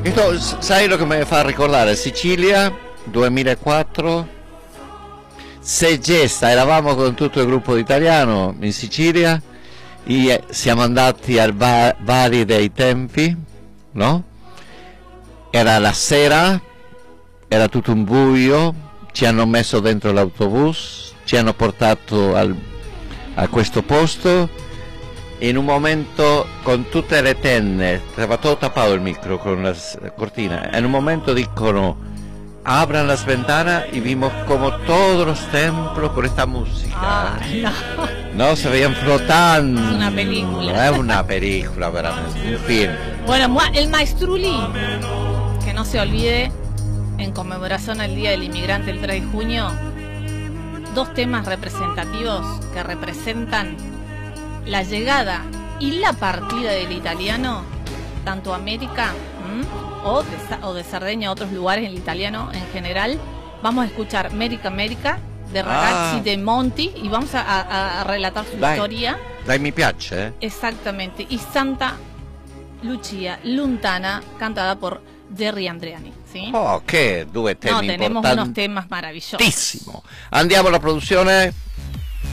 Sai lo che mi fa ricordare? Sicilia 2004, Segesta, eravamo con tutto il gruppo italiano in Sicilia e siamo andati al Bari dei Tempi, no? Era la sera, era tutto un buio, ci hanno messo dentro l'autobus, ci hanno portato a questo posto. In un momento con tutte le tende, estaba todo tapado el micro con las cortinas, en un momento dicono abran las ventanas y vimos como todos los templos con esta música. Ah, no, se veían flotando. Es una película. Es una película, veramente, un film. Bueno, el Maestruli, que no se olvide, en conmemoración al Día del Inmigrante el 3 de junio, dos temas representativos que representan la llegada y la partida del italiano, tanto a América o de Cerdeña a otros lugares, el italiano en general. Vamos a escuchar America America de Ragazzi de Monti y vamos a relatar su historia. Dai, mi piace. Exactamente. Y Santa Lucia Lontana, cantada por Jerry Andreani. ¿Sí? Oh, che due temi tenemos unos temas maravillosos. Andiamo alla produzione.